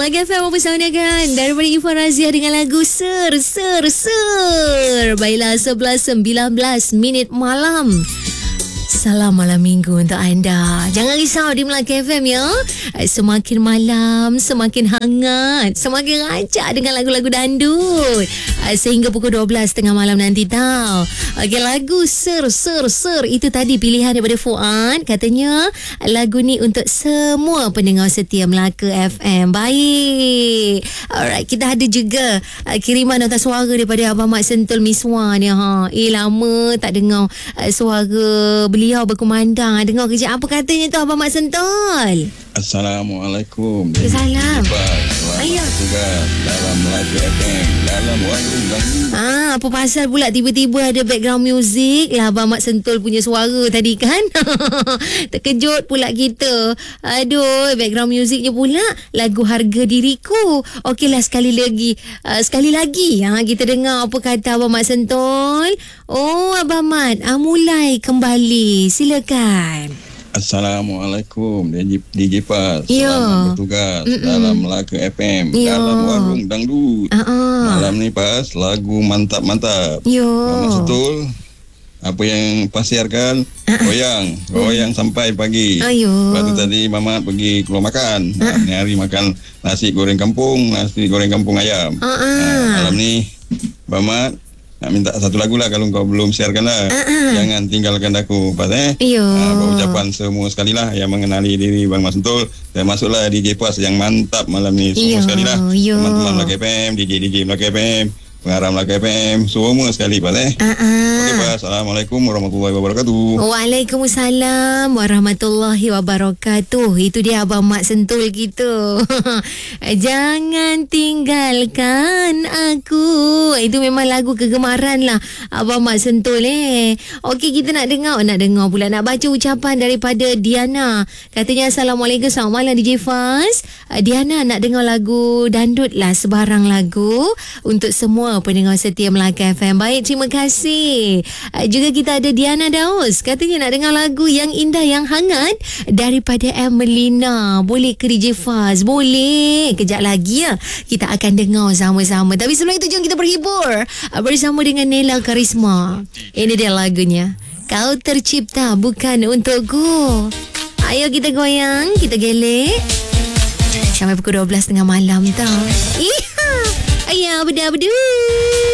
Melaka FM mempersembahkan daripada Ifan Razia dengan lagu Ser. Baiklah 11:19 malam. Salam malam minggu untuk anda. Jangan risau di Melaka FM ya. Semakin malam, semakin hangat, semakin rancak dengan lagu-lagu dandut. Sehingga pukul 12 tengah malam nanti tau. Okey, lagu Ser. Itu tadi pilihan daripada Fuad. Katanya lagu ni untuk semua pendengar setia Melaka FM. Baik. Alright, kita ada juga kiriman nota suara daripada Abang Mat Sentul Miswan ya. Lama tak dengar suara beliau berkumandang. Dengar kerja apa katanya tu Abang Mat Sentul? Assalamualaikum. Salam. Ayah. Tugas dalam Melaka FM, dalam warung ganggu. Apa pasal pula tiba-tiba ada background music lah Abang Mat Sentul punya suara tadi kan? Terkejut pula kita. Aduh, background musicnya pula lagu Harga Diriku. Okeylah sekali lagi kita dengar apa kata Abang Mat Sentul. Oh, Abang Mat, mulai kembali. Silakan. Assalamualaikum DJ Pas. Yo. Selamat bertugas dalam Melaka FM, dalam warung dangdut. Malam ni Pas, lagu mantap-mantap. Mamat Sentul, apa yang Pas siarkan, goyang sampai pagi. Lepas tu tadi Mamat pergi keluar makan. Ni hari makan nasi goreng kampung ayam. Malam ni Mamat nak minta satu lagu lah kalau kau belum siarkan lah. Jangan tinggalkan aku Pas berucapan semua sekali lah yang mengenali diri Bang Mas Sentul. Dan masuklah DJ Pas yang mantap malam ni. Semua sekali lah teman-teman Melaka FM, DJ Melaka FM, pengarah Melaka FM, semua sekali Pas Okey Pas, Assalamualaikum warahmatullahi wabarakatuh. Waalaikumsalam warahmatullahi wabarakatuh. Itu dia Abang Mat Sentul kita. Jangan tinggalkan aku. Itu memang lagu kegemaran lah Abang Mat Sentul Okey, kita nak dengar pula, nak baca ucapan daripada Diana. Katanya Assalamualaikum, selamat malam DJ Faz. Diana nak dengar lagu dandut lah, sebarang lagu untuk semua pendengar setia Melaka FM. Baik, terima kasih. Juga kita ada Diana Daus. Katanya nak dengar lagu yang indah, yang hangat daripada Emelina. Boleh ke DJ Faz? Boleh. Kejap lagi ya, kita akan dengar sama-sama. Tapi sebelum itu jom kita berhibur bersama dengan Nela Karisma. Ini dia lagunya, Kau Tercipta Bukan Untukku. Ayo kita goyang, kita gelek sampai pukul 12 tengah malam tau. Ayah, bedah-bedah.